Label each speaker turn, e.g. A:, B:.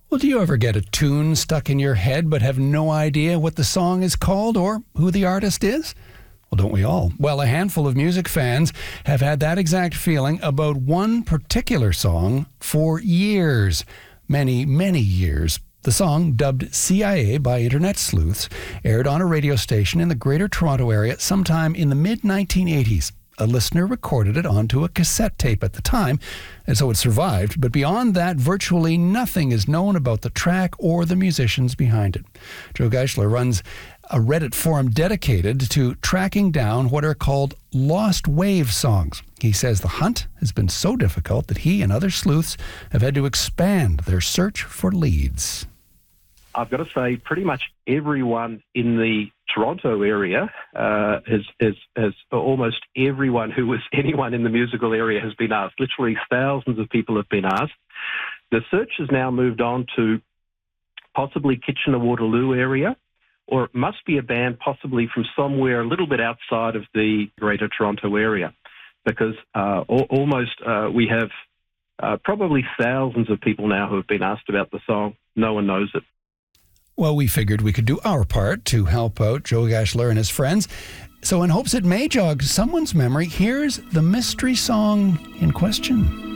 A: Well, do you ever get a tune stuck in your head but have no idea what the song is called or who the artist is? Well, don't we all? Well, a handful of music fans have had that exact feeling about one particular song for years. Many, many years. The song, dubbed CIA by internet sleuths, aired on a radio station in the Greater Toronto Area sometime in the mid-1980s. A listener recorded it onto a cassette tape at the time, and so it survived. But beyond that, virtually nothing is known about the track or the musicians behind it. Joe Geisler runs a Reddit forum dedicated to tracking down what are called lost wave songs. He says the hunt has been so difficult that he and other sleuths have had to expand their search for leads.
B: I've got to say, pretty much everyone in the Toronto area has almost everyone who was anyone in the musical area has been asked. Literally thousands of people have been asked. The search has now moved on to possibly Kitchener-Waterloo area, or it must be a band possibly from somewhere a little bit outside of the Greater Toronto area, because we have probably thousands of people now who have been asked about the song. No one knows it.
A: Well, we figured we could do our part to help out Joe Geisler and his friends. So in hopes it may jog someone's memory, here's the mystery song in question.